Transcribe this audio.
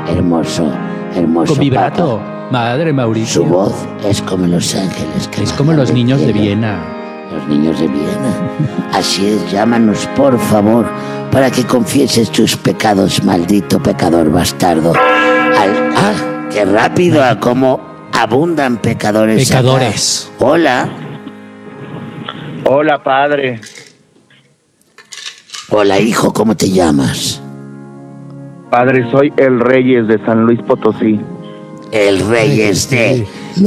Hermoso, hermoso. Con vibrato. Papa. Madre Mauricio. Su voz es como los ángeles. Que Es como bajan los del niños de cielo. Viena. Los niños de Viena. Así es, llámanos por favor para que confieses tus pecados, maldito pecador bastardo. ¡Qué rápido! A cómo abundan pecadores. Pecadores. Acá. Hola. Hola, padre. Hola, hijo, ¿cómo te llamas? Padre, soy el Reyes de San Luis Potosí. El Reyes de